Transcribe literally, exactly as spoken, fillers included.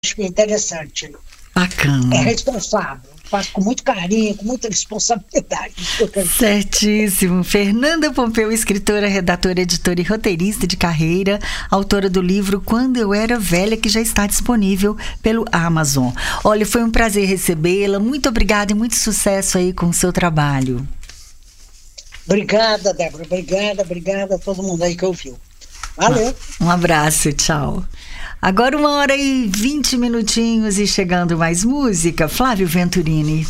acho que é interessante. Bacana. É responsável. Faço com muito carinho, com muita responsabilidade. Certíssimo. Fernanda Pompeu, escritora, redatora, editora e roteirista de carreira, autora do livro Quando Eu Era Velha, que já está disponível pelo Amazon. Olha, foi um prazer recebê-la. Muito obrigada e muito sucesso aí com o seu trabalho. Obrigada, Débora. Obrigada, obrigada a todo mundo aí que ouviu. Valeu. Um abraço, tchau. Agora uma hora e vinte minutinhos e chegando mais música. Flávio Venturini.